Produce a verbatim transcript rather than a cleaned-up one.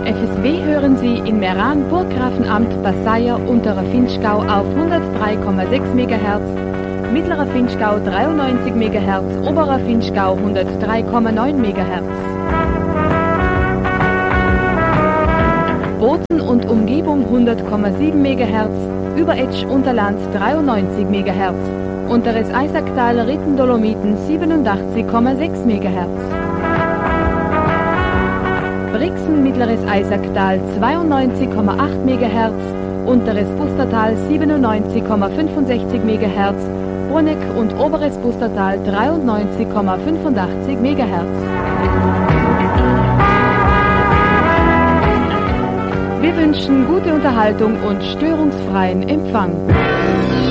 F S W hören Sie in Meran, Burggrafenamt, Basseyer, Unterer Vinschgau auf hundertdrei Komma sechs Megahertz, Mittlerer Vinschgau dreiundneunzig Megahertz, Oberer Vinschgau hundertdrei Komma neun Megahertz. Bozen und Umgebung hundert Komma sieben Megahertz, Überetsch Unterland dreiundneunzig Megahertz, Unteres Eisacktal Rittendolomiten siebenundachtzig Komma sechs Megahertz. Brixen Mittleres Eisacktal zweiundneunzig Komma acht Megahertz, Unteres Pustertal siebenundneunzig Komma fünfundsechzig Megahertz, Bruneck und Oberes Pustertal dreiundneunzig Komma fünfundachtzig Megahertz. Wir wünschen gute Unterhaltung und störungsfreien Empfang.